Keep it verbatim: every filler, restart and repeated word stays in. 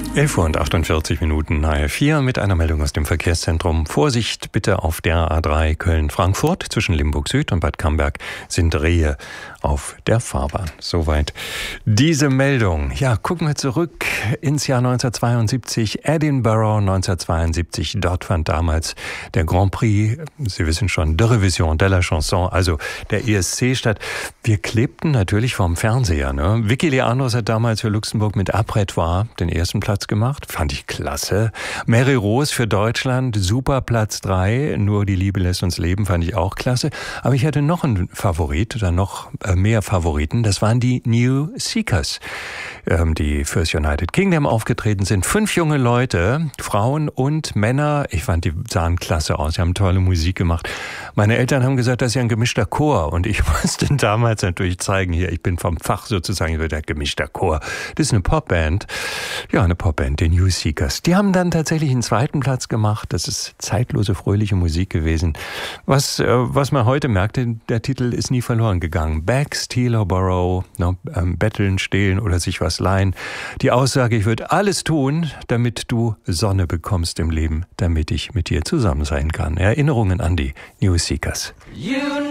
elf Uhr und achtundvierzig Minuten nahe vier mit einer Meldung aus dem Verkehrszentrum. Vorsicht bitte auf der A drei Köln-Frankfurt. Zwischen Limburg Süd und Bad Camberg sind Rehe auf der Fahrbahn. Soweit diese Meldung. Ja, gucken wir zurück ins Jahr neunzehnhundertzweiundsiebzig. Edinburgh neunzehnhundertzweiundsiebzig. Dort fand damals der Grand Prix, Sie wissen schon, de Revision de la Chanson, also der E S C statt. Wir klebten natürlich vorm Fernseher. Ne? Vicky Leandros hat damals für Luxemburg mit Apretoire den ersten Platz gemacht. Fand ich klasse. Mary Rose für Deutschland, super Platz drei. Nur die Liebe lässt uns leben, fand ich auch klasse. Aber ich hatte noch einen Favorit oder noch mehr Favoriten. Das waren die New Seekers, die fürs United Kingdom aufgetreten sind. Fünf junge Leute, Frauen und Männer. Ich fand, die sahen klasse aus. Sie haben tolle Musik gemacht. Meine Eltern haben gesagt, das ist ja ein gemischter Chor. Und ich musste damals natürlich zeigen, hier, ich bin vom Fach sozusagen, ich der gemischter Chor. Das ist eine Popband. Ja, eine Popband, die New Seekers. Die haben dann tatsächlich einen zweiten Platz gemacht. Das ist zeitlose, fröhliche Musik gewesen. Was, äh, was man heute merkt, der Titel ist nie verloren gegangen. Beg, steal or borrow, no, ähm, betteln, stehlen oder sich was leihen. Die Aussage, ich würde alles tun, damit du Sonne bekommst im Leben, damit ich mit dir zusammen sein kann. Erinnerungen an die New Seekers. You